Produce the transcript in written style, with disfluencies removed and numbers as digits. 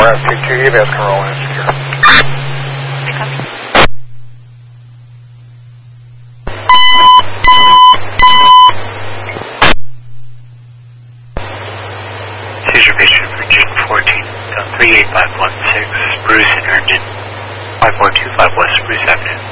take 2, you guys can roll in secure. Seizure patient for June 14th, 38516, Bruce and Herndon, 5425 West Bruce Avenue.